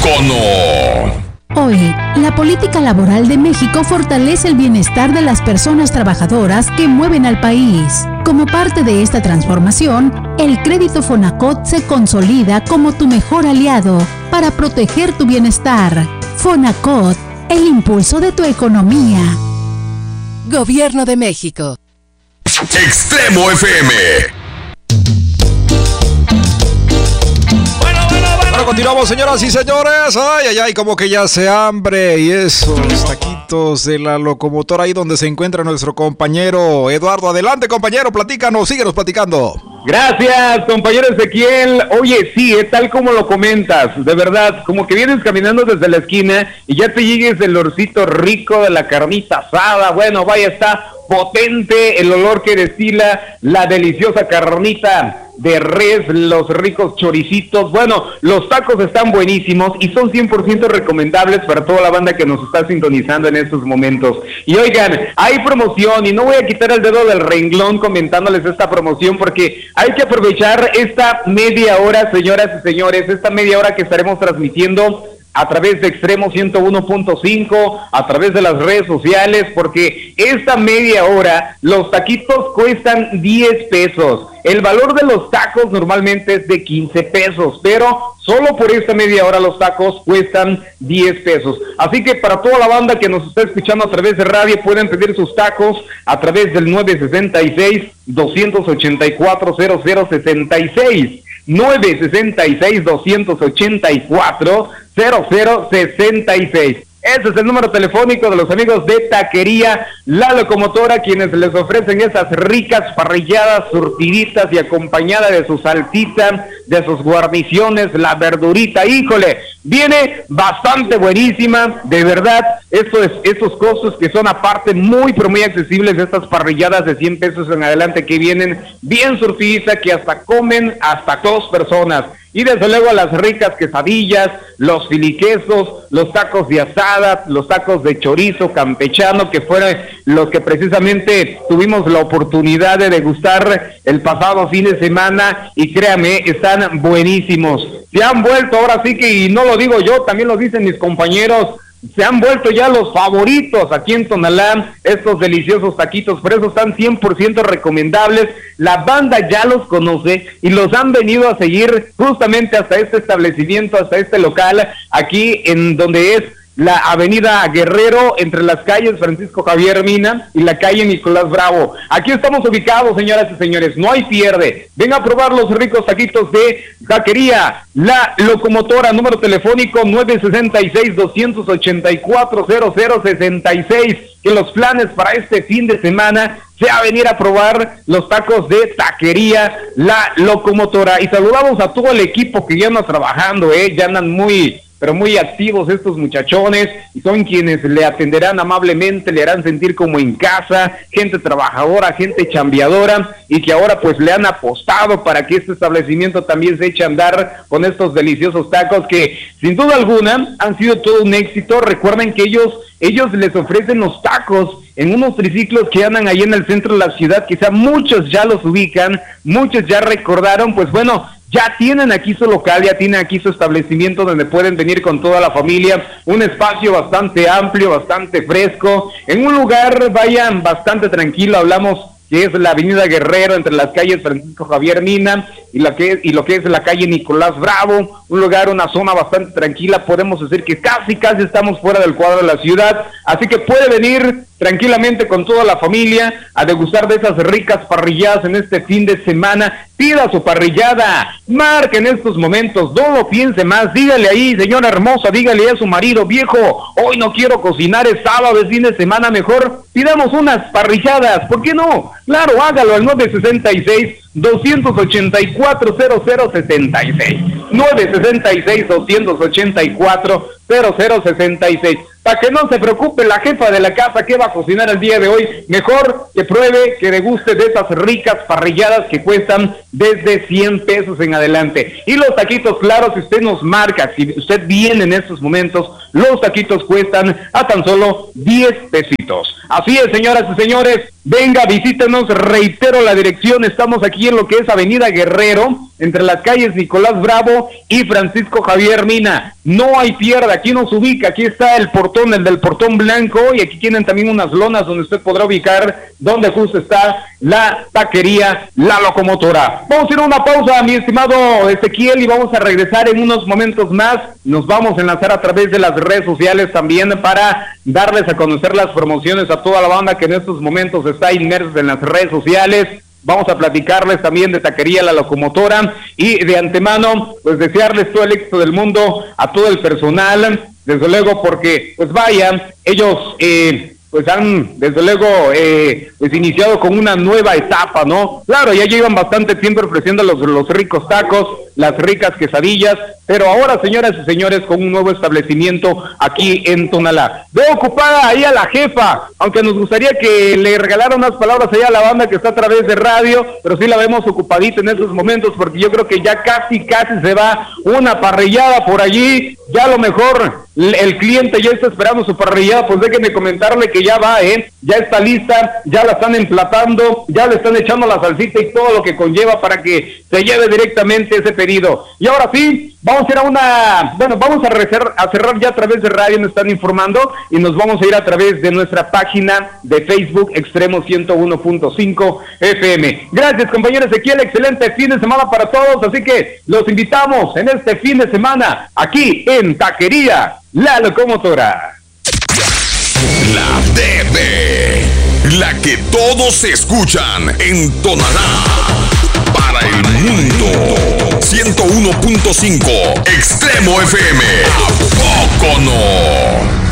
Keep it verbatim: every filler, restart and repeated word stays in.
teléfono. Hoy, la política laboral de México fortalece el bienestar de las personas trabajadoras que mueven al país. Como parte de esta transformación, el crédito Fonacot se consolida como tu mejor aliado para proteger tu bienestar. Fonacot, el impulso de tu economía. Gobierno de México. Extremo F M. Continuamos, señoras y señores. Ay, ay, ay, como que ya se hambre. Y esos taquitos de la locomotora, ahí donde se encuentra nuestro compañero Eduardo. Adelante, compañero, platícanos, síguenos platicando. Gracias, compañero Ezequiel. Oye, sí, es tal como lo comentas, de verdad, como que vienes caminando desde la esquina y ya te llegues el olorcito rico de la carnita asada. Bueno, vaya, está potente el olor que destila la deliciosa carnita de res, los ricos choricitos. Bueno, los tacos están buenísimos y son cien por ciento recomendables para toda la banda que nos está sintonizando en estos momentos. Y oigan, hay promoción y no voy a quitar el dedo del renglón comentándoles esta promoción porque hay que aprovechar esta media hora, señoras y señores, esta media hora que estaremos transmitiendo a través de Extremo ciento uno punto cinco, a través de las redes sociales, porque esta media hora los taquitos cuestan diez pesos. El valor de los tacos normalmente es de quince pesos, pero solo por esta media hora los tacos cuestan diez pesos. Así que para toda la banda que nos está escuchando a través de radio, pueden pedir sus tacos a través del nueve sesenta y seis, doscientos ochenta y cuatro, cero cero sesenta y seis. nueve sesenta y seis, doscientos ochenta y cuatro, cero cero sesenta y seis. Ese es el número telefónico de los amigos de Taquería La Locomotora, quienes les ofrecen esas ricas parrilladas surtiditas y acompañada de su salsita, de sus guarniciones, la verdurita. Híjole, viene bastante buenísima, de verdad. Esto es, estos costos que son aparte muy, pero muy accesibles, de estas parrilladas de cien pesos en adelante que vienen bien surtiditas, que hasta comen hasta dos personas. Y desde luego las ricas quesadillas, los filiquesos, los tacos de asada, los tacos de chorizo campechano, que fueron los que precisamente tuvimos la oportunidad de degustar el pasado fin de semana, y créame, están buenísimos. Se han vuelto, ahora sí que, y no lo digo yo, también lo dicen mis compañeros, se han vuelto ya los favoritos aquí en Tonalá, estos deliciosos taquitos. Por eso están cien por ciento recomendables. La banda ya los conoce y los han venido a seguir justamente hasta este establecimiento, hasta este local, aquí en donde es la avenida Guerrero, entre las calles Francisco Javier Mina y la calle Nicolás Bravo. Aquí estamos ubicados, señoras y señores, no hay pierde. Ven a probar los ricos taquitos de Taquería La Locomotora, número telefónico nueve sesenta y seis, doscientos ochenta y cuatro, cero cero sesenta y seis. Que los planes para este fin de semana sea venir a probar los tacos de Taquería La Locomotora. Y saludamos a todo el equipo que ya anda trabajando, eh, ya andan muy... pero muy activos estos muchachones, y son quienes le atenderán amablemente, le harán sentir como en casa, gente trabajadora, gente chambeadora, y que ahora pues le han apostado para que este establecimiento también se eche a andar con estos deliciosos tacos que sin duda alguna han sido todo un éxito. Recuerden que ellos, ellos les ofrecen los tacos en unos triciclos que andan ahí en el centro de la ciudad, quizá muchos ya los ubican, muchos ya recordaron, pues bueno, ya tienen aquí su local, ya tienen aquí su establecimiento donde pueden venir con toda la familia, un espacio bastante amplio, bastante fresco, en un lugar, vayan, bastante tranquilo. Hablamos que es la avenida Guerrero, entre las calles Francisco Javier Mina y, la que, y lo que es la calle Nicolás Bravo, un lugar, una zona bastante tranquila. Podemos decir que casi, casi estamos fuera del cuadro de la ciudad, así que puede venir tranquilamente con toda la familia a degustar de esas ricas parrilladas en este fin de semana. Pida su parrillada, marque en estos momentos, no lo piense más, dígale ahí, señora hermosa, dígale a su marido: viejo, hoy no quiero cocinar, es sábado, es fin de semana, mejor pidamos unas parrilladas, ¿por qué no? Claro, hágalo al nueve sesenta y seis, doscientos ochenta y cuatro, cero cero sesenta y seis, nueve sesenta y seis, doscientos ochenta y cuatro, cero cero sesenta y seis. Para que no se preocupe la jefa de la casa que va a cocinar el día de hoy, mejor que pruebe, que deguste de esas ricas parrilladas que cuestan desde cien pesos en adelante. Y los taquitos, claro, si usted nos marca, si usted viene en estos momentos, los taquitos cuestan a tan solo diez pesitos. Así es, señoras y señores, venga, visítenos, reitero la dirección, estamos aquí en lo que es Avenida Guerrero, entre las calles Nicolás Bravo y Francisco Javier Mina, no hay pierde, aquí nos ubica, aquí está el portón, el del portón blanco, y aquí tienen también unas lonas donde usted podrá ubicar donde justo está la taquería La Locomotora. Vamos a ir a una pausa, mi estimado Ezequiel, y vamos a regresar en unos momentos más. Nos vamos a enlazar a través de las redes sociales también para darles a conocer las promociones a toda la banda que en estos momentos está inmersa en las redes sociales. Vamos a platicarles también de Taquería La Locomotora y de antemano, pues desearles todo el éxito del mundo a todo el personal, desde luego porque, pues vayan, ellos eh, pues han, desde luego, eh, pues iniciado con una nueva etapa, ¿no? Claro, ya llevan bastante tiempo ofreciendo los, los ricos tacos, las ricas quesadillas, pero ahora, señoras y señores, con un nuevo establecimiento aquí en Tonalá. Veo ocupada ahí a la jefa, aunque nos gustaría que le regalara unas palabras allá a la banda que está a través de radio, pero sí la vemos ocupadita en estos momentos, porque yo creo que ya casi, casi se va una parrillada por allí, ya a lo mejor el cliente ya está esperando su parrillada, pues déjenme comentarle que ya va, ¿eh? Ya está lista, ya la están emplatando, ya le están echando la salsita y todo lo que conlleva para que se lleve directamente ese pedido. Y ahora sí, vamos a ir a una, bueno, vamos a, recer, a cerrar ya a través de radio, me están informando, y nos vamos a ir a través de nuestra página de Facebook, Extremo ciento uno punto cinco F M. Gracias, compañero Ezequiel, excelente fin de semana para todos, así que los invitamos en este fin de semana, aquí en Taquería La Locomotora. La T V, la que todos escuchan en Tonalá, para el mundo. ciento uno punto cinco Extremo F M. ¿A poco no?